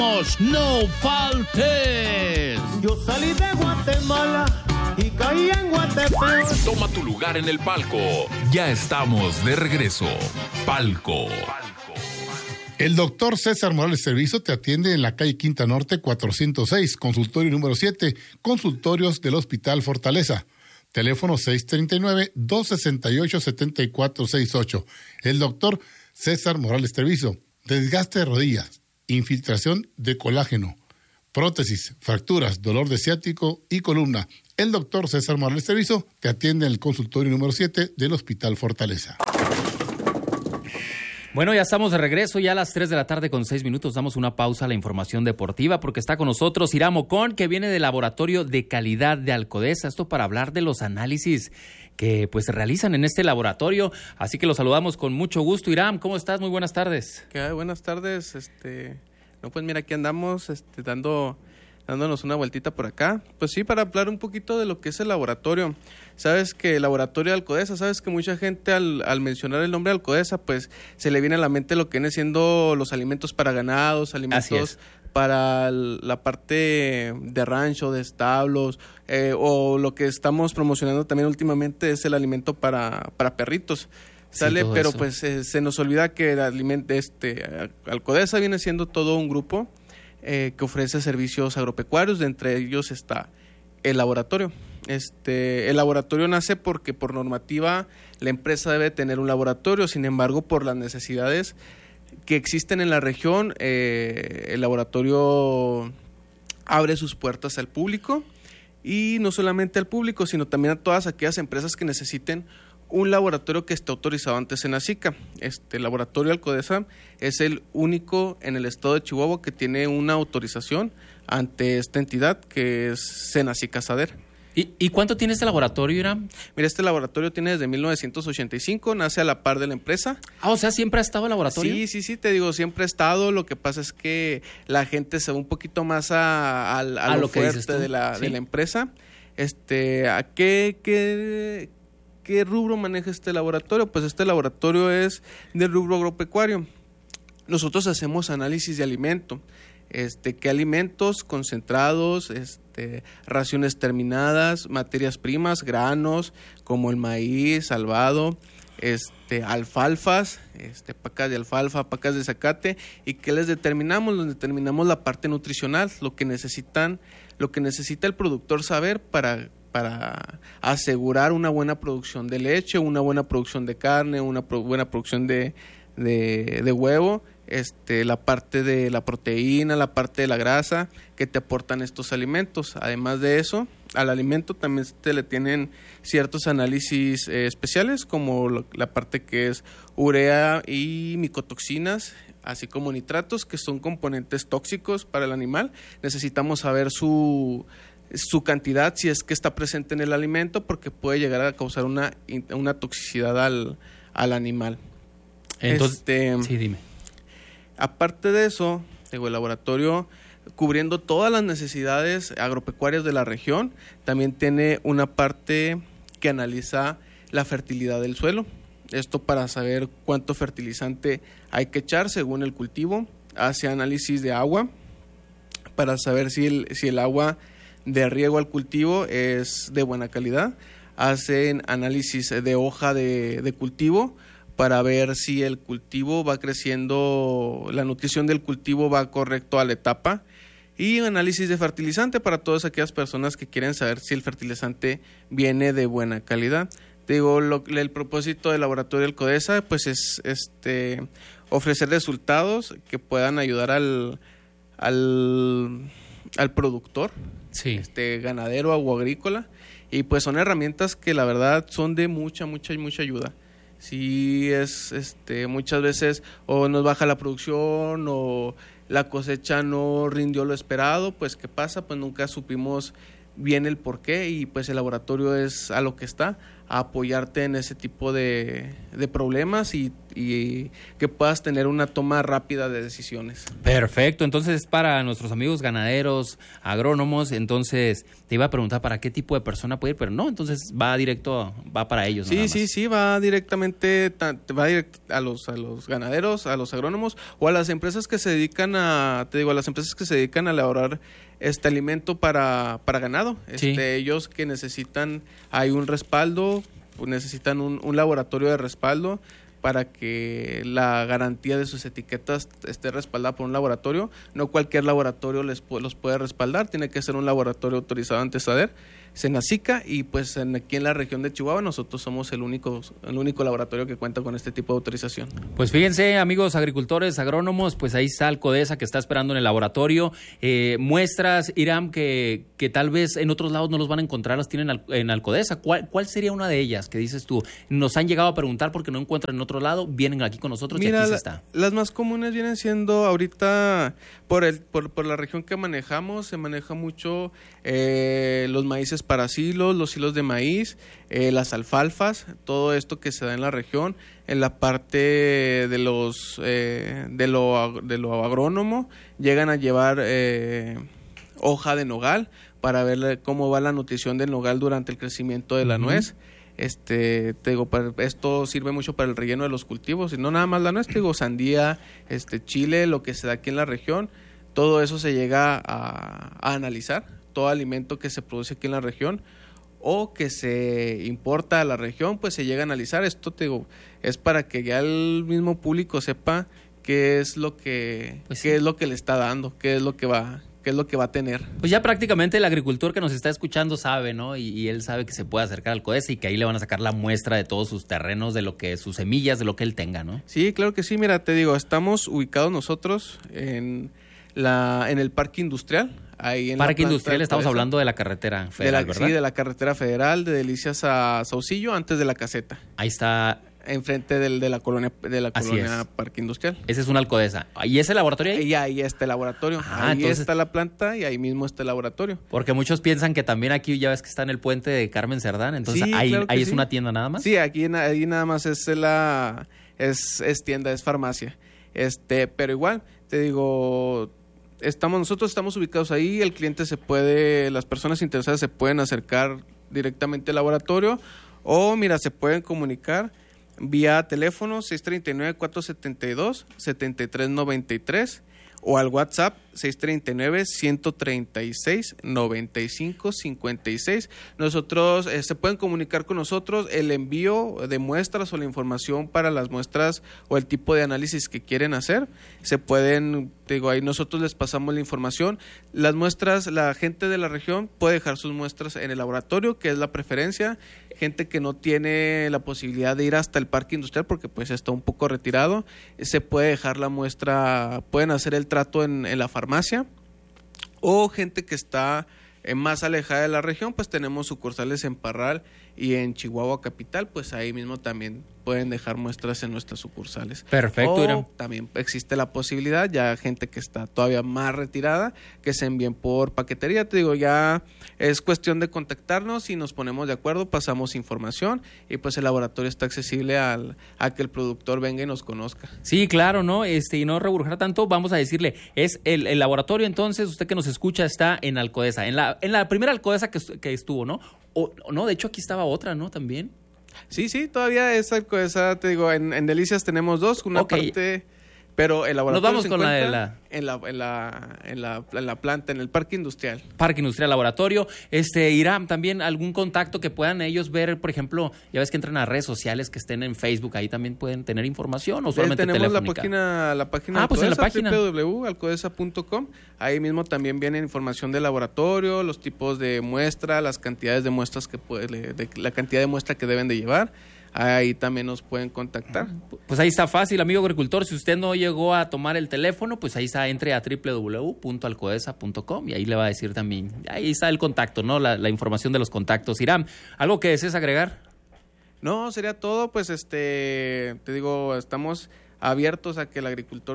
No faltes. Yo salí de Guatemala y caí en Guatepeor. Toma tu lugar en el palco. Ya estamos de regreso. Palco. El doctor César Morales Treviso te atiende en la calle Quinta Norte 406, consultorio número 7, consultorios del Hospital Fortaleza. Teléfono 639-268-7468. El doctor César Morales Treviso. Desgaste de rodillas, infiltración de colágeno, prótesis, fracturas, dolor de ciático y columna. El doctor César Morales Treviso te atiende en el consultorio número 7 del Hospital Fortaleza. Bueno, ya estamos de regreso, ya a las 3 de la tarde con 6 minutos. Damos una pausa a la información deportiva porque está con nosotros Hiram Ocon, que viene del Laboratorio de Calidad de Alcodesa. Esto para hablar de los análisis que pues se realizan en este laboratorio. Así que lo saludamos con mucho gusto. Hiram, ¿cómo estás? Muy buenas tardes. ¿Qué hay? Buenas tardes. No, pues mira, aquí andamos dándonos una vueltita por acá. Pues sí, para hablar un poquito de lo que es el laboratorio. Sabes que el laboratorio de Alcodesa, sabes que mucha gente al mencionar el nombre de Alcodesa, pues se le viene a la mente lo que viene siendo los alimentos para ganados, alimentos para la parte de rancho, de establos, o lo que estamos promocionando también últimamente es el alimento para perritos. Sale, sí, pero eso. Pues se nos olvida que Alcodesa viene siendo todo un grupo que ofrece servicios agropecuarios. De entre ellos está el laboratorio. El laboratorio nace porque por normativa la empresa debe tener un laboratorio. Sin embargo, por las necesidades que existen en la región, el laboratorio abre sus puertas al público, y no solamente al público, sino también a todas aquellas empresas que necesiten un laboratorio que esté autorizado ante Senacica. El laboratorio Alcodesa es el único en el estado de Chihuahua que tiene una autorización ante esta entidad, que es Senacica Sader. ¿Y cuánto tiene este laboratorio, Hiram? Mira, este laboratorio tiene desde 1985, nace a la par de la empresa. O sea, ¿siempre ha estado el laboratorio? Sí, te digo, siempre ha estado. Lo que pasa es que la gente se va un poquito más a lo fuerte de la empresa. ¿A qué rubro maneja este laboratorio? Pues este laboratorio es del rubro agropecuario. Nosotros hacemos análisis de alimento. ¿Qué alimentos? Concentrados, raciones terminadas, materias primas, granos, como el maíz, salvado, alfalfas, pacas de alfalfa, pacas de zacate. ¿Y qué les determinamos? Les determinamos la parte nutricional, lo que necesita el productor saber para asegurar una buena producción de leche, una buena producción de carne, una buena producción de huevo, la parte de la proteína, la parte de la grasa que te aportan estos alimentos. Además de eso, al alimento también le tienen ciertos análisis especiales, como la parte que es urea y micotoxinas, así como nitratos, que son componentes tóxicos para el animal. Necesitamos saber su cantidad, si es que está presente en el alimento, porque puede llegar a causar una toxicidad al animal. Entonces, sí, dime. Aparte de eso, el laboratorio, cubriendo todas las necesidades agropecuarias de la región, también tiene una parte que analiza la fertilidad del suelo. Esto para saber cuánto fertilizante hay que echar según el cultivo. Hace análisis de agua para saber si el agua de riego al cultivo es de buena calidad. Hacen análisis de hoja de cultivo para ver si el cultivo va creciendo, la nutrición del cultivo va correcto a la etapa. Y análisis de fertilizante para todas aquellas personas que quieren saber si el fertilizante viene de buena calidad. Te digo, el propósito del laboratorio Alcodesa pues es ofrecer resultados que puedan ayudar al productor, sí, ganadero o agrícola, y pues son herramientas que la verdad son de mucha ayuda. Sí, muchas veces o nos baja la producción o la cosecha no rindió lo esperado, pues ¿qué pasa? Pues nunca supimos bien el porqué, y pues el laboratorio es a lo que está, apoyarte en ese tipo de problemas y que puedas tener una toma rápida de decisiones. Perfecto, entonces para nuestros amigos ganaderos, agrónomos, entonces te iba a preguntar para qué tipo de persona puede ir, pero no, entonces va para ellos. Sí, va directamente a los ganaderos, a los agrónomos o a las empresas que se dedican a elaborar alimento para ganado. Sí. Ellos que necesitan, hay un respaldo, necesitan un laboratorio de respaldo para que la garantía de sus etiquetas esté respaldada por un laboratorio. No cualquier laboratorio los puede respaldar, tiene que ser un laboratorio autorizado ante SADER, Senacica, y pues aquí en la región de Chihuahua nosotros somos el único laboratorio que cuenta con este tipo de autorización. Pues fíjense, amigos agricultores, agrónomos, pues ahí está Alcodesa que está esperando en el laboratorio. Muestras, Hiram, que tal vez en otros lados no los van a encontrar, las tienen en Alcodesa. ¿Cuál sería una de ellas que dices tú? Nos han llegado a preguntar porque no encuentran en otro lado, vienen aquí con nosotros. Mira, y aquí se está. Las más comunes vienen siendo ahorita, por la región que manejamos, se maneja mucho los maíces para silos, los hilos de maíz, las alfalfas, todo esto que se da en la región. En la parte de lo agrónomo llegan a llevar hoja de nogal para ver cómo va la nutrición del nogal durante el crecimiento de la nuez. Esto sirve mucho para el relleno de los cultivos, y no nada más la nuez, sandía, chile, lo que se da aquí en la región, todo eso se llega a analizar, todo alimento que se produce aquí en la región o que se importa a la región, pues se llega a analizar. Esto es para que ya el mismo público sepa qué es lo que es lo que le está dando, qué es lo que va a tener. Pues ya prácticamente el agricultor que nos está escuchando sabe, ¿no? Y él sabe que se puede acercar al Alcodesa y que ahí le van a sacar la muestra de todos sus terrenos, sus semillas, de lo que él tenga, ¿no? Sí, claro que sí. Mira, estamos ubicados nosotros en el Parque Industrial. Ahí en Parque Industrial, estamos hablando de la carretera federal, ¿verdad? Sí, de la carretera federal de Delicias a Saucillo, antes de la caseta. Ahí está. Enfrente de la colonia Parque Industrial. Ese es una Alcodesa. ¿Y ese laboratorio ahí? Y ahí está el laboratorio. Ahí está la planta y ahí mismo está el laboratorio. Porque muchos piensan que también aquí ya ves que está en el puente de Carmen Cerdán, entonces sí, ahí claro es sí. Una tienda nada más. Sí, ahí nada más es tienda, es farmacia. Pero igual, nosotros estamos ubicados ahí, el cliente las personas interesadas se pueden acercar directamente al laboratorio o se pueden comunicar vía teléfono 639-472-7393 o al WhatsApp 639-136-9556. Nosotros se pueden comunicar con nosotros, el envío de muestras o la información para las muestras o el tipo de análisis que quieren hacer. Se pueden, ahí nosotros les pasamos la información. Las muestras, la gente de la región puede dejar sus muestras en el laboratorio, que es la preferencia. Gente que no tiene la posibilidad de ir hasta el Parque Industrial porque pues está un poco retirado, se puede dejar la muestra, pueden hacer el trato en la farmacia, o gente que está más alejada de la región, pues tenemos sucursales en Parral y en Chihuahua capital, pues ahí mismo también pueden dejar muestras en nuestras sucursales. Perfecto, Hiram. También existe la posibilidad, ya gente que está todavía más retirada, que se envíen por paquetería. Ya es cuestión de contactarnos y nos ponemos de acuerdo, pasamos información y pues el laboratorio está accesible a que el productor venga y nos conozca. Sí, claro, ¿no? Y no reburjar tanto, vamos a decirle, es el laboratorio, entonces, usted que nos escucha, está en Alcodesa, en la primera Alcodesa que estuvo, ¿no? No, de hecho aquí estaba otra, ¿no? También. Sí, todavía esa en Delicias tenemos dos, una parte, pero el laboratorio nos vamos con en la planta, en el Parque Industrial. Parque Industrial Laboratorio. Hiram, también algún contacto que puedan ellos ver, por ejemplo, ya ves que entran a redes sociales que estén en Facebook, ahí también pueden tener información o solamente tenemos telefónica. la página pues en la página www.alcodesa.com. Ahí mismo también viene información del laboratorio, los tipos de muestra, las cantidades de muestras la cantidad de muestra que deben de llevar. Ahí también nos pueden contactar. Pues ahí está fácil, amigo agricultor. Si usted no llegó a tomar el teléfono, pues ahí está, entre a www.alcodesa.com y ahí le va a decir también. Ahí está el contacto, ¿no? La información de los contactos. Hiram, ¿algo que desees agregar? No, sería todo. Pues estamos abiertos a que el agricultor,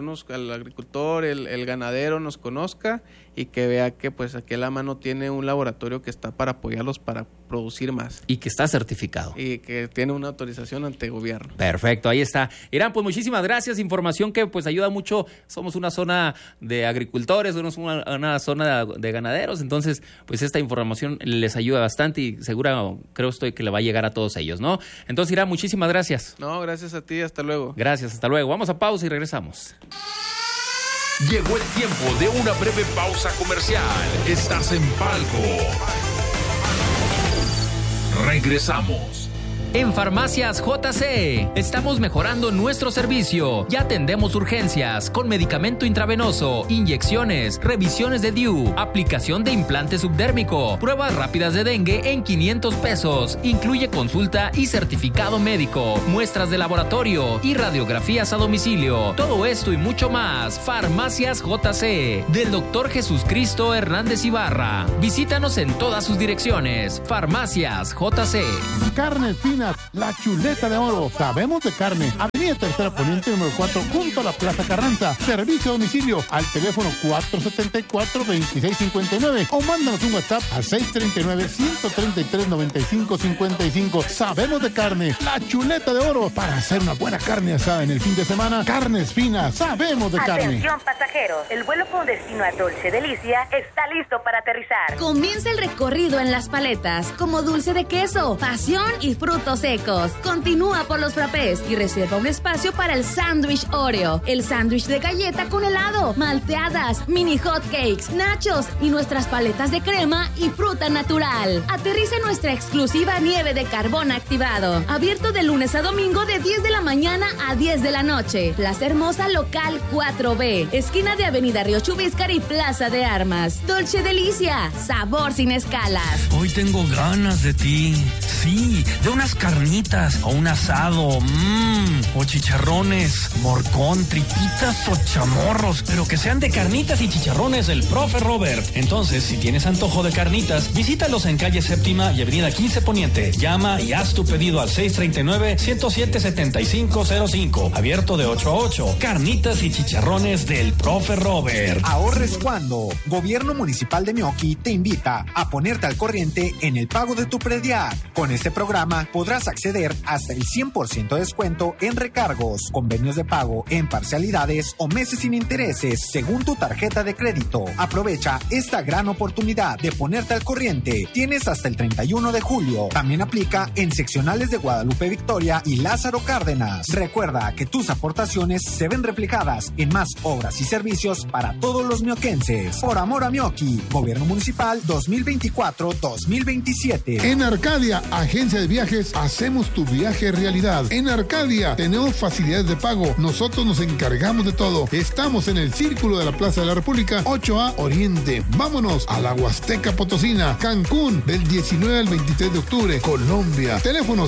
el ganadero nos conozca y que vea que pues aquí la mano tiene un laboratorio que está para apoyarlos para producir más. Y que está certificado. Y que tiene una autorización ante gobierno. Perfecto, ahí está. Irán, pues muchísimas gracias, información que pues ayuda mucho. Somos una zona de agricultores, somos una zona de ganaderos, entonces pues esta información les ayuda bastante y seguro creo que le va a llegar a todos ellos, ¿no? Entonces, Irán, muchísimas gracias. No, gracias a ti, hasta luego. Gracias, hasta luego. Vamos a pausa y regresamos. Llegó el tiempo de una breve pausa comercial. Estás en Palco. Regresamos. En Farmacias JC estamos mejorando nuestro servicio. Ya atendemos urgencias con medicamento intravenoso, inyecciones, revisiones de DIU, aplicación de implante subdérmico, pruebas rápidas de dengue en 500 pesos. Incluye consulta y certificado médico, muestras de laboratorio y radiografías a domicilio. Todo esto y mucho más. Farmacias JC del Dr. Jesús Cristo Hernández Ibarra. Visítanos en todas sus direcciones. Farmacias JC. Carnes finas, La Chuleta de Oro. Sabemos de carne. Avenida Tercera Poniente número 4, junto a la Plaza Carranza. Servicio a domicilio al teléfono 474-2659 o mándanos un WhatsApp al 639-133-9555. Sabemos de carne. La Chuleta de Oro. Para hacer una buena carne asada en el fin de semana. Carnes finas. Sabemos de carne. Atención pasajeros. El vuelo con destino a Dolce Delicia está listo para aterrizar. Comienza el recorrido en Las Paletas, como dulce de queso, pasión y frutos secos. Continúa por los frappés y reserva un espacio para el sándwich Oreo, el sándwich de galleta con helado, malteadas, mini hot cakes, nachos y nuestras paletas de crema y fruta natural. Aterriza en nuestra exclusiva nieve de carbón activado. Abierto de lunes a domingo de 10 de la mañana a 10 de la noche. Plaza Hermosa Local 4B, esquina de Avenida Río Chubíscar y Plaza de Armas. Dolce Delicia, sabor sin escalas. Hoy tengo ganas de ti. Sí, de unas carnitas o un asado, o chicharrones, morcón, tripitas o chamorros, pero que sean de carnitas y chicharrones del Profe Robert. Entonces, si tienes antojo de carnitas, visítalos en calle Séptima y avenida 15 Poniente. Llama y haz tu pedido al 639-107-7505. Abierto de 8 a 8. Carnitas y chicharrones del Profe Robert. Ahorres cuando. Gobierno Municipal de Meoqui te invita a ponerte al corriente en el pago de tu predial. Con este programa podrás acceder hasta el 100% de descuento en recargos, convenios de pago en parcialidades o meses sin intereses según tu tarjeta de crédito. Aprovecha esta gran oportunidad de ponerte al corriente. Tienes hasta el 31 de julio. También aplica en seccionales de Guadalupe Victoria y Lázaro Cárdenas. Recuerda que tus aportaciones se ven reflejadas en más obras y servicios para todos los mioquenses. Por amor a Meoqui, Gobierno Municipal 2024-2027. En Arcadia, agencia de viajes, hacemos tu viaje realidad. En Arcadia tenemos facilidades de pago. Nosotros nos encargamos de todo. Estamos en el Círculo de la Plaza de la República, 8A Oriente. Vámonos a la Huasteca Potosina, Cancún, del 19 al 23 de octubre, Colombia. Teléfono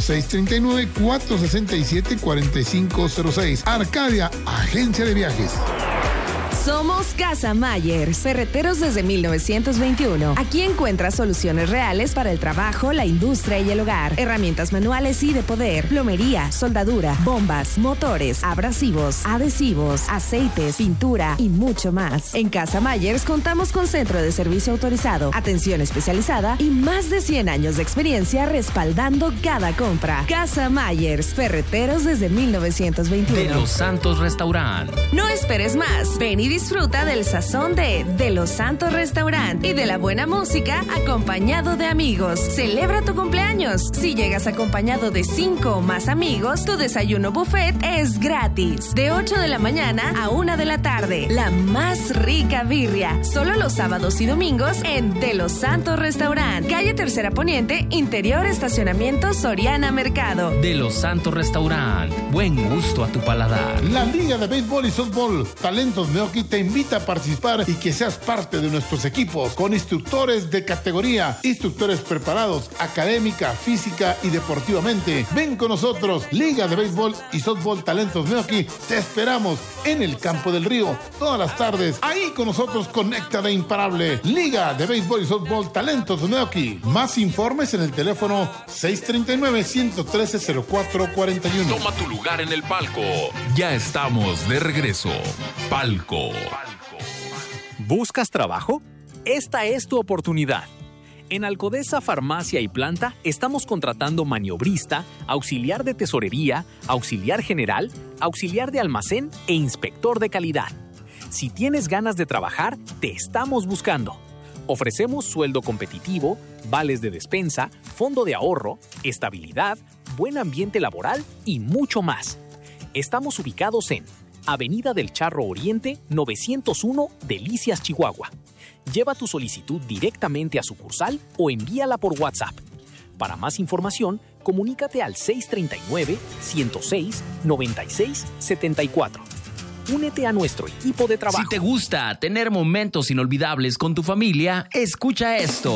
639-467-4506. Arcadia, agencia de viajes. Somos Casa Mayer, ferreteros desde 1921. Aquí encuentras soluciones reales para el trabajo, la industria y el hogar. Herramientas manuales y de poder, plomería, soldadura, bombas, motores, abrasivos, adhesivos, aceites, pintura y mucho más. En Casa Mayer contamos con centro de servicio autorizado, atención especializada y más de 100 años de experiencia respaldando cada compra. Casa Mayer, ferreteros desde 1921. De Los Santos Restaurant. No esperes más. Ven y disfruta del sazón de Los Santos Restaurant y de la buena música acompañado de amigos. Celebra tu cumpleaños. Si llegas acompañado de 5 o más amigos, tu desayuno buffet es gratis. De 8 de la mañana a 1 de la tarde. La más rica birria. Solo los sábados y domingos en De Los Santos Restaurant. Calle Tercera Poniente, interior estacionamiento Soriana Mercado. De Los Santos Restaurant. Buen gusto a tu paladar. La Liga de Béisbol y Softball Talentos Meoqui te invita a participar y que seas parte de nuestros equipos con instructores de categoría, instructores preparados académica, física y deportivamente. Ven con nosotros, Liga de Béisbol y Softball Talentos Meoqui. Te esperamos en el Campo del Río todas las tardes. Ahí con nosotros conecta de imparable. Liga de Béisbol y Softball Talentos Meoqui. Más informes en el teléfono 639-113-0441. Toma tu lugar en el palco. Ya estamos de regreso. Palco. ¿Buscas trabajo? Esta es tu oportunidad. En Alcodesa Farmacia y Planta estamos contratando maniobrista, auxiliar de tesorería, auxiliar general, auxiliar de almacén e inspector de calidad. Si tienes ganas de trabajar, te estamos buscando. Ofrecemos sueldo competitivo, vales de despensa, fondo de ahorro, estabilidad, buen ambiente laboral y mucho más. Estamos ubicados en Avenida del Charro Oriente, 901, Delicias, Chihuahua. Lleva tu solicitud directamente a sucursal o envíala por WhatsApp. Para más información, comunícate al 639-106-9674. Únete a nuestro equipo de trabajo. Si te gusta tener momentos inolvidables con tu familia, escucha esto.